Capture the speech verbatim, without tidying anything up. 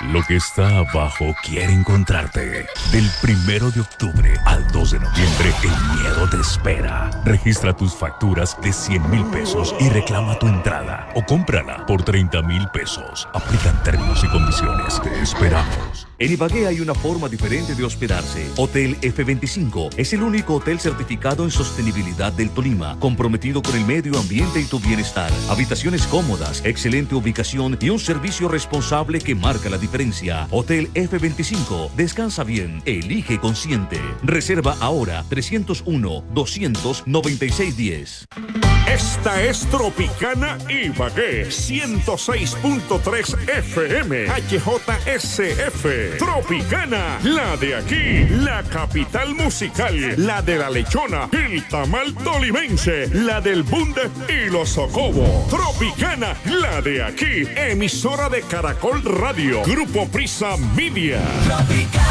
Lo que está abajo quiere encontrarte. Del primero de octubre al dos de noviembre, el miedo te espera. Registra tus facturas de cien mil pesos y reclama tu entrada. O cómprala por treinta mil pesos. Aplican términos y condiciones. Te esperamos. En Ibagué hay una forma diferente de hospedarse. Hotel F veinticinco es el único hotel certificado en sostenibilidad del Tolima, comprometido con el medio ambiente y tu bienestar. Habitaciones cómodas, excelente ubicación y un servicio responsable que marca la diferencia. Hotel F veinticinco. Descansa bien, elige consciente. Reserva ahora trescientos uno, doscientos noventa y seis diez. Esta es Tropicana Ibagué, ciento seis punto tres F M, H J S F. Tropicana, la de aquí, la capital musical, la de la lechona, el tamal tolimense, la del bunde y los socobos. Tropicana, la de aquí, emisora de Caracol Radio, Grupo Prisa Media. Tropicana.